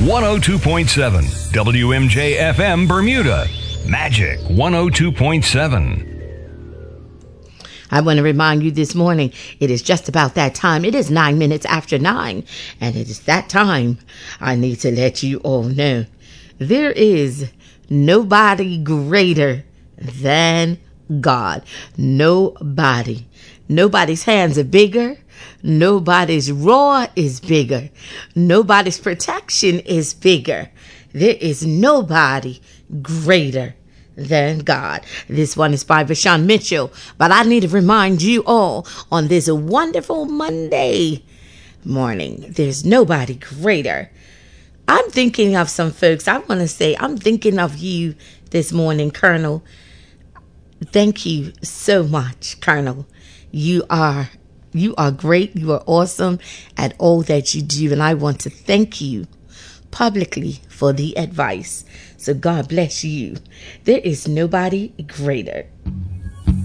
102.7 WMJ FM Bermuda. Magic 102.7. I want to remind you this morning, it is just about that time. It is 9 minutes after 9, and it is that time I need to let you all know. There is nobody greater than God. Nobody. Nobody's hands are bigger. Nobody's roar is bigger. Nobody's protection is bigger. There is nobody greater than God. This one is by Vashawn Mitchell, but I need to remind you all on this wonderful Monday morning, there's nobody greater. I'm thinking of some folks. I want to say I'm thinking of you this morning, Colonel. Thank you so much, Colonel. You are great. You are awesome at all that you do, and I want to thank you publicly for the advice. So God bless you. There is nobody greater.